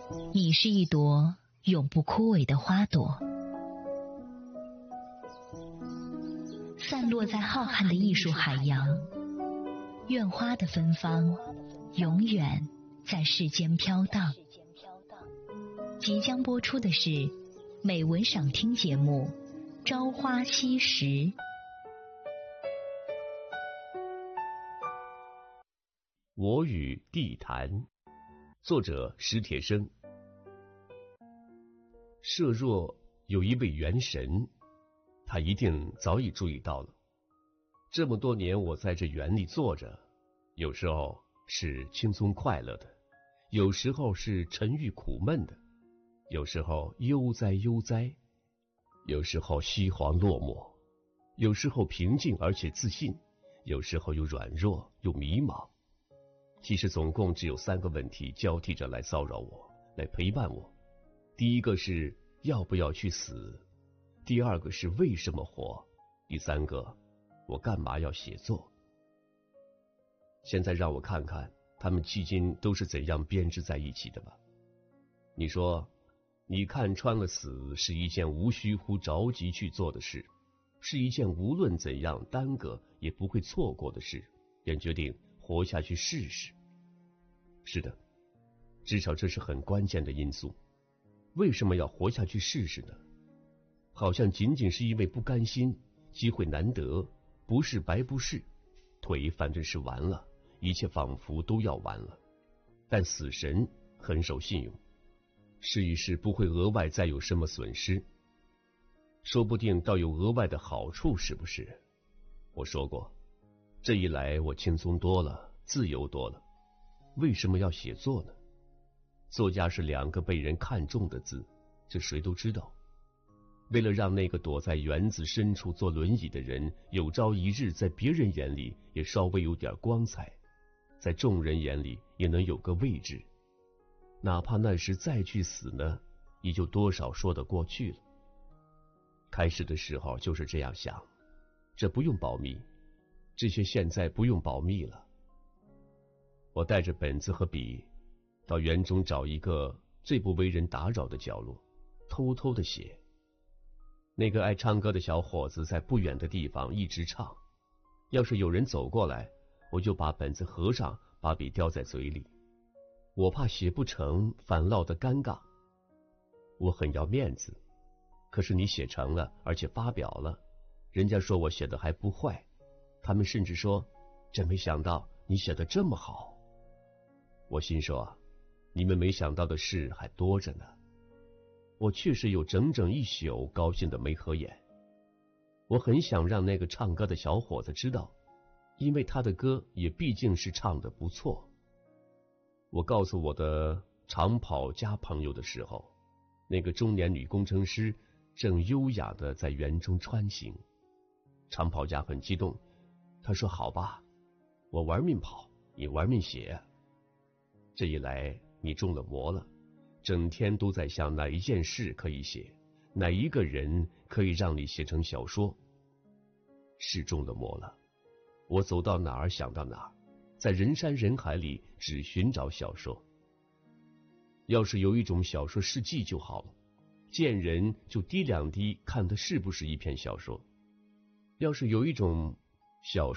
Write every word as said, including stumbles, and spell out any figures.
你是一朵永不枯萎的花朵，散落在浩瀚的艺术海洋。愿花的芬芳永远在世间飘荡。即将播出的是美文赏听节目《朝花夕拾》。 我与地坛，作者史铁生。设若有一位元神，他一定早已注意到了。这么多年我在这园里坐着，有时候是轻松快乐的，有时候是沉郁苦闷的，有时候悠哉悠哉，有时候虚惶落寞，有时候平静而且自信，有时候又软弱又迷茫。其实总共只有三个问题交替着来骚扰我，来陪伴我。第一个是要不要去死，第二个是为什么活，第三个我干嘛要写作。现在让我看看他们迄今都是怎样编织在一起的吧。你说你看穿了死是一件无需乎着急去做的事，是一件无论怎样耽搁也不会错过的事，便决定活下去试试。是的，至少这是很关键的因素。为什么要活下去试试呢？好像仅仅是因为不甘心，机会难得，不是白不是，腿反正是完了，一切仿佛都要完了。但死神很守信用，试一试不会额外再有什么损失，说不定倒有额外的好处，是不是？我说过，这一来我轻松多了，自由多了。为什么要写作呢？作家是两个被人看重的字，这谁都知道。为了让那个躲在园子深处坐轮椅的人有朝一日在别人眼里也稍微有点光彩，在众人眼里也能有个位置，哪怕那时再去死呢，也就多少说得过去了。开始的时候就是这样想，这不用保密，这些现在不用保密了。我带着本子和笔到园中找一个最不为人打扰的角落，偷偷地写。那个爱唱歌的小伙子在不远的地方一直唱，要是有人走过来，我就把本子合上，把笔叼在嘴里。我怕写不成反落得尴尬，我很要面子。可是你写成了，而且发表了，人家说我写的还不坏，他们甚至说真没想到你写得这么好。我心说，你们没想到的事还多着呢。我确实有整整一宿高兴的没合眼。我很想让那个唱歌的小伙子知道，因为他的歌也毕竟是唱得不错。我告诉我的长跑家朋友的时候，那个中年女工程师正优雅地在园中穿行。长跑家很激动，他说好吧，我玩命跑，你玩命写。这一来你中了魔了，整天都在想哪一件事可以写，哪一个人可以让你写成小说。是中了魔了，我走到哪儿想到哪儿，在人山人海里只寻找小说。要是有一种小说事迹就好了，见人就滴两滴看的是不是一篇小说。要是有一种小